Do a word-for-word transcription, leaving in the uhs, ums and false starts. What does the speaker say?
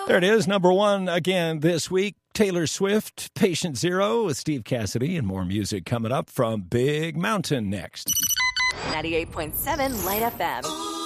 There it is, number one again this week. Taylor Swift, Patient Zero with Steve Cassidy, and more music coming up from Big Mountain next. ninety-eight point seven Light F M.